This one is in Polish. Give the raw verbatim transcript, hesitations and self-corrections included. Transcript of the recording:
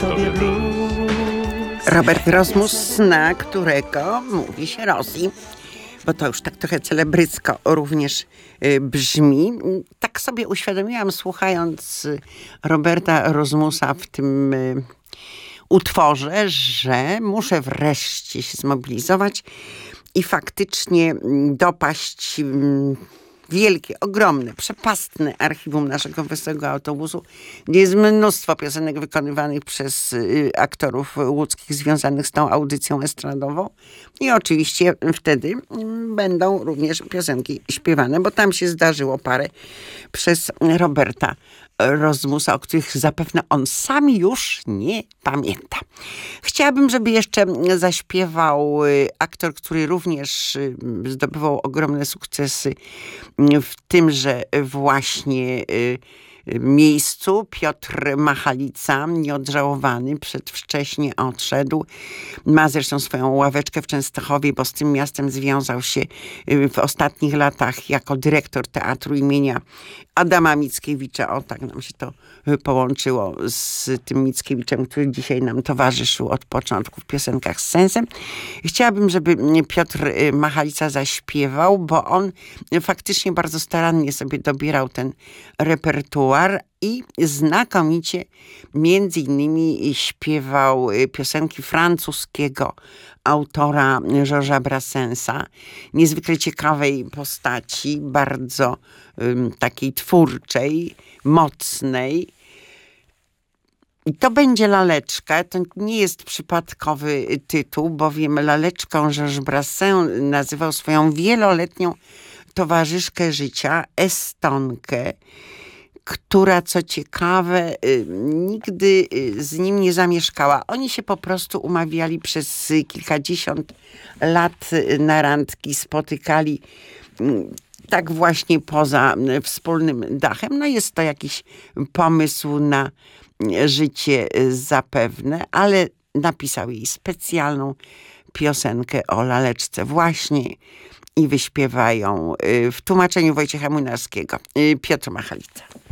tobie blues. Robert Rozmus, na którego mówi się Rosji, bo to już tak trochę celebrycko również y, brzmi. Tak sobie uświadomiłam, słuchając Roberta Rozmusa w tym y, utworze, że muszę wreszcie się zmobilizować i faktycznie dopaść y, wielkie, ogromne, przepastne archiwum naszego Wesołego Autobusu, gdzie jest mnóstwo piosenek wykonywanych przez y, aktorów łódzkich związanych z tą audycją estradową. I oczywiście wtedy y, będą również piosenki śpiewane, bo tam się zdarzyło parę przez Roberta Rozmusa, o których zapewne on sam już nie pamięta. Chciałabym, żeby jeszcze zaśpiewał y, aktor, który również y, zdobywał ogromne sukcesy w tymże właśnie y, miejscu. Piotr Machalica, nieodżałowany, przedwcześnie odszedł. Ma zresztą swoją ławeczkę w Częstochowie, bo z tym miastem związał się w ostatnich latach jako dyrektor teatru imienia Adama Mickiewicza. O, tak nam się to połączyło z tym Mickiewiczem, który dzisiaj nam towarzyszył od początku w piosenkach z sensem. Chciałabym, żeby Piotr Machalica zaśpiewał, bo on faktycznie bardzo starannie sobie dobierał ten repertuar i znakomicie między innymi śpiewał piosenki francuskiego autora Georgesa Brassensa, niezwykle ciekawej postaci, bardzo um, takiej twórczej, mocnej. I to będzie Laleczka. To nie jest przypadkowy tytuł, bowiem Laleczką Georges Brassens nazywał swoją wieloletnią towarzyszkę życia, Estonkę, która, co ciekawe, nigdy z nim nie zamieszkała. Oni się po prostu umawiali przez kilkadziesiąt lat na randki, spotykali tak właśnie poza wspólnym dachem. No jest to jakiś pomysł na życie zapewne, ale napisał jej specjalną piosenkę o Laleczce właśnie i wyśpiewają w tłumaczeniu Wojciecha Młynarskiego Piotr Machalica.